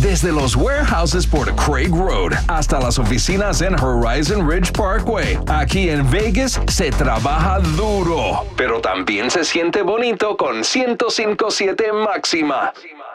Desde los warehouses por Craig Road hasta las oficinas en Horizon Ridge Parkway. Aquí en Vegas se trabaja duro, pero también se siente bonito con 105.7 máxima.